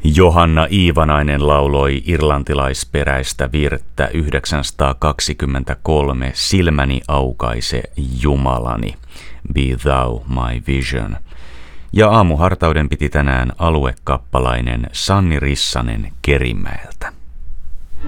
Johanna Iivanainen lauloi irlantilaisperäistä virttä 923 Silmäni aukaise Jumalani, Be Thou My Vision. Ja aamuhartauden piti tänään aluekappalainen Sanni Rissanen Kerimäeltä.